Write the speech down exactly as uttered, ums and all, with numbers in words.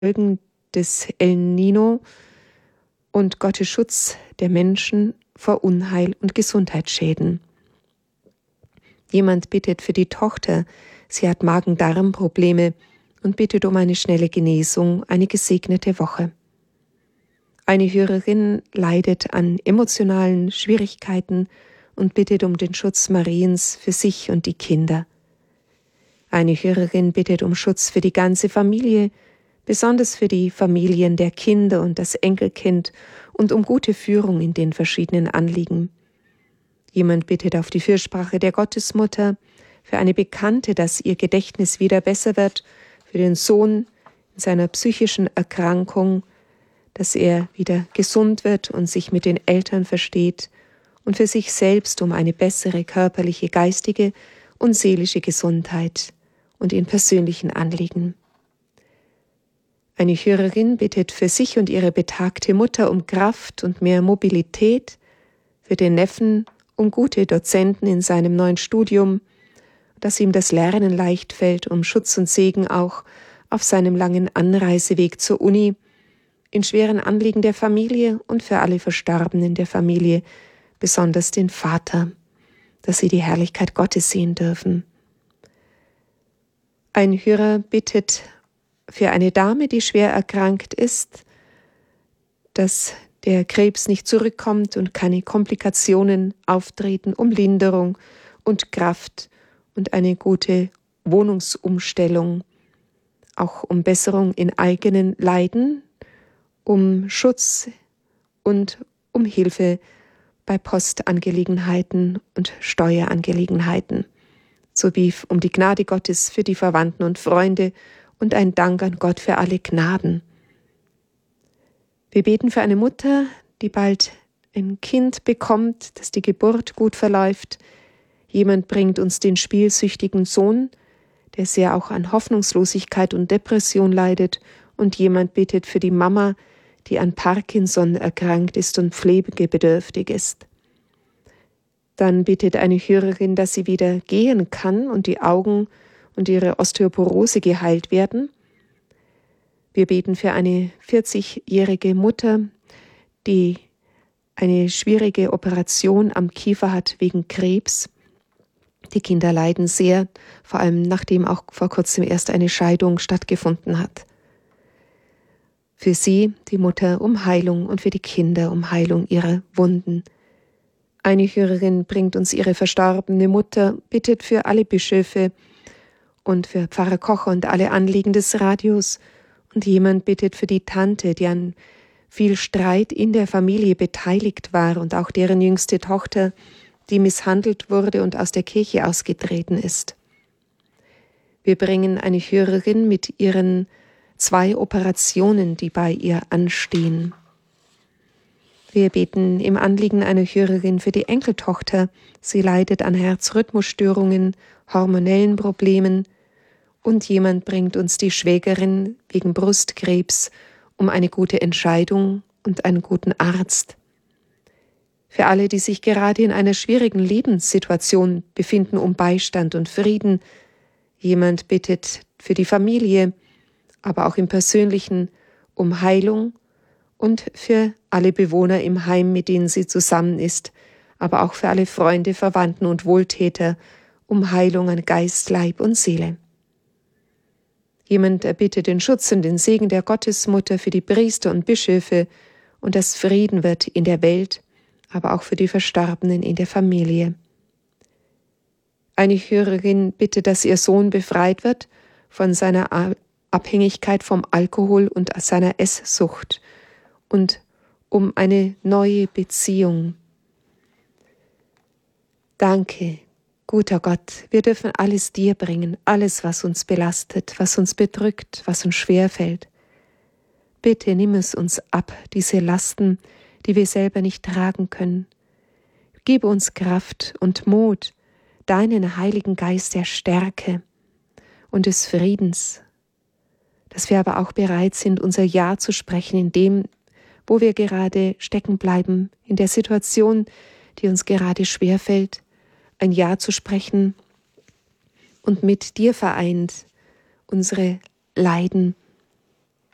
Folgen des El Nino und Gottes Schutz der Menschen vor Unheil und Gesundheitsschäden. Jemand bittet für die Tochter, sie hat Magen-Darm-Probleme und bittet um eine schnelle Genesung, eine gesegnete Woche. Eine Hörerin leidet an emotionalen Schwierigkeiten und bittet um den Schutz Mariens für sich und die Kinder. Eine Hörerin bittet um Schutz für die ganze Familie, besonders für die Familien der Kinder und das Enkelkind und um gute Führung in den verschiedenen Anliegen. Jemand bittet auf die Fürsprache der Gottesmutter, für eine Bekannte, dass ihr Gedächtnis wieder besser wird, für den Sohn in seiner psychischen Erkrankung, dass er wieder gesund wird und sich mit den Eltern versteht, und für sich selbst um eine bessere körperliche, geistige und seelische Gesundheit und in persönlichen Anliegen. Eine Hörerin bittet für sich und ihre betagte Mutter um Kraft und mehr Mobilität, für den Neffen um gute Dozenten in seinem neuen Studium, dass ihm das Lernen leicht fällt, um Schutz und Segen auch auf seinem langen Anreiseweg zur Uni, in schweren Anliegen der Familie und für alle Verstorbenen der Familie, besonders den Vater, dass sie die Herrlichkeit Gottes sehen dürfen. Ein Hörer bittet für eine Dame, die schwer erkrankt ist, dass der Krebs nicht zurückkommt und keine Komplikationen auftreten, um Linderung und Kraft und eine gute Wohnungsumstellung, auch um Besserung in eigenen Leiden, um Schutz und um Hilfe bei Postangelegenheiten und Steuerangelegenheiten, sowie um die Gnade Gottes für die Verwandten und Freunde und ein Dank an Gott für alle Gnaden. Wir beten für eine Mutter, die bald ein Kind bekommt, dass die Geburt gut verläuft. Jemand bringt uns den spielsüchtigen Sohn, der sehr auch an Hoffnungslosigkeit und Depression leidet, und jemand bittet für die Mama, die an Parkinson erkrankt ist und pflegebedürftig ist. Dann bittet eine Hörerin, dass sie wieder gehen kann und die Augen und ihre Osteoporose geheilt werden. Wir beten für eine vierzigjährige Mutter, die eine schwierige Operation am Kiefer hat wegen Krebs. Die Kinder leiden sehr, vor allem nachdem auch vor kurzem erst eine Scheidung stattgefunden hat. Für sie, die Mutter, um Heilung und für die Kinder um Heilung ihrer Wunden. Eine Hörerin bringt uns ihre verstorbene Mutter, bittet für alle Bischöfe und für Pfarrer Kocher und alle Anliegen des Radios, und jemand bittet für die Tante, die an viel Streit in der Familie beteiligt war und auch deren jüngste Tochter, die misshandelt wurde und aus der Kirche ausgetreten ist. Wir bringen eine Hörerin mit ihren zwei Operationen, die bei ihr anstehen. Wir beten im Anliegen einer Hörerin für die Enkeltochter. Sie leidet an Herzrhythmusstörungen, hormonellen Problemen, und jemand bringt uns die Schwägerin wegen Brustkrebs um eine gute Entscheidung und einen guten Arzt. Für alle, die sich gerade in einer schwierigen Lebenssituation befinden, um Beistand und Frieden. Jemand bittet für die Familie, aber auch im Persönlichen um Heilung und für alle Bewohner im Heim, mit denen sie zusammen ist, aber auch für alle Freunde, Verwandten und Wohltäter um Heilung an Geist, Leib und Seele. Jemand erbittet den Schutz und den Segen der Gottesmutter für die Priester und Bischöfe und dass Frieden wird in der Welt, aber auch für die Verstorbenen in der Familie. Eine Hörerin bittet, dass ihr Sohn befreit wird von seiner Abhängigkeit vom Alkohol und seiner Esssucht und um eine neue Beziehung. Danke, guter Gott, wir dürfen alles dir bringen, alles, was uns belastet, was uns bedrückt, was uns schwerfällt. Bitte nimm es uns ab, diese Lasten, die wir selber nicht tragen können. Gib uns Kraft und Mut, deinen Heiligen Geist der Stärke und des Friedens, dass wir aber auch bereit sind, unser Ja zu sprechen in dem, wo wir gerade stecken bleiben, in der Situation, die uns gerade schwerfällt, ein Ja zu sprechen und mit dir vereint unsere Leiden